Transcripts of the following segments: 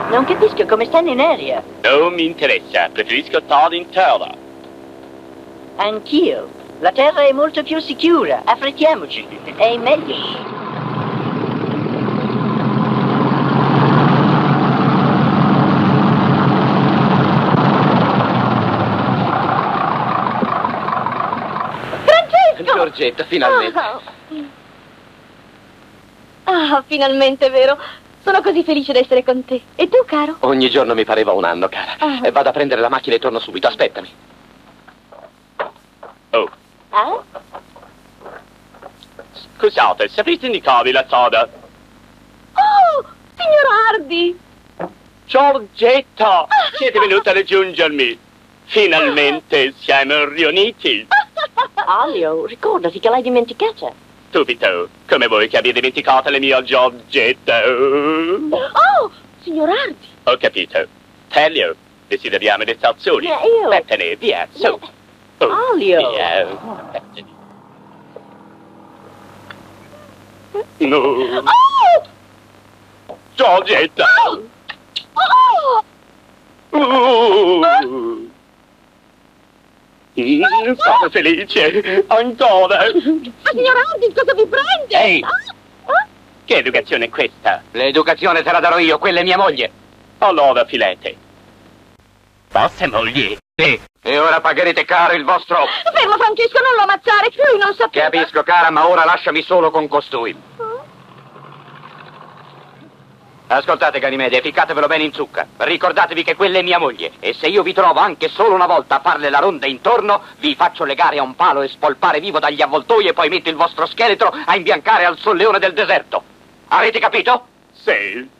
Non capisco come stanno in aria. Non mi interessa, preferisco stare in terra. Anch'io. La terra è molto più sicura. Affrettiamoci. È meglio. Francesco! Giorgetta, finalmente. Finalmente, vero? Sono così felice di essere con te. E tu, caro? Ogni giorno mi pareva un anno, cara. Vado a prendere la macchina e torno subito. Aspettami. Oh, Ah? scusate, saprete indicarmi la strada? Oh, signor Hardy! Giorgetta, siete venuta a raggiungermi. Finalmente siamo riuniti. Alio, ricordati che l'hai dimenticata. Subito, come vuoi che abbia dimenticato le mie Giorgetta? Oh, signor Hardy! Ho capito. Telio, desideriamo le stazioni. Io... Vattene, via, su. Oh, Alio! via. No. Oh! Giorgetta! Oh! Sono felice, ancora. Ma signor Hardy, cosa vi prende? Ehi! Che educazione è questa? L'educazione te la darò io, quella è mia moglie. Allora, filete. Vostra moglie? Sì. E ora pagherete caro il vostro... Fermo, Francesco, non lo ammazzare, lui non sapeva. Capisco, cara, ma ora lasciami solo con costui. Ascoltate, Ganimede, ficcatevelo bene in zucca. Ricordatevi che quella è mia moglie. E se io vi trovo anche solo una volta a farle la ronda intorno, vi faccio legare a un palo e spolpare vivo dagli avvoltoi e poi metto il vostro scheletro a imbiancare al solleone del deserto. Avete capito? Sì.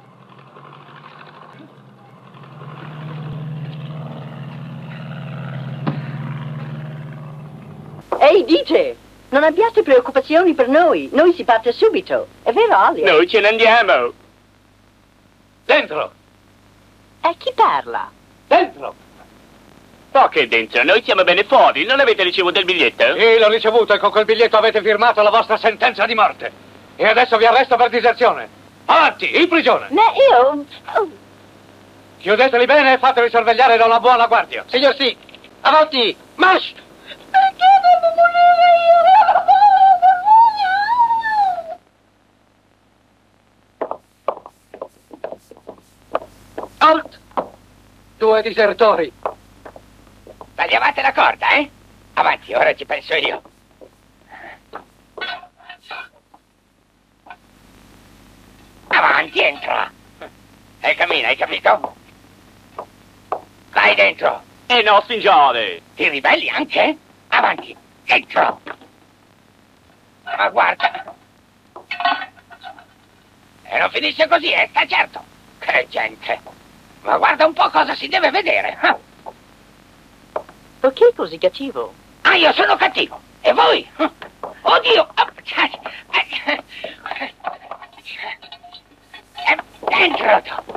Ehi, dice! Non abbiate preoccupazioni per noi. Noi si parte subito. È vero, Alio? Noi ce ne andiamo. Dentro! E chi parla? Dentro! So che dentro, noi siamo bene fuori. Non avete ricevuto il biglietto? Sì, l'ho ricevuto e con quel biglietto avete firmato la vostra sentenza di morte. E adesso vi arresto per diserzione. Avanti, in prigione! Ma io... Oh. Chiudeteli bene e fateli sorvegliare da una buona guardia. Signor sì! Avanti! March! Perché devo morire io? Halt! Due disertori. Tagliavate la corda, eh? Avanti, ora ci penso io. Avanti, entra. E cammina, hai capito? Vai dentro. E non spingiare. Ti ribelli anche? Avanti, dentro. Ma guarda. E non finisce così, sta certo. Che gente. Ma guarda un po' cosa si deve vedere. Perché così cattivo? Ah, io sono cattivo. E voi? Oddio. Dentro.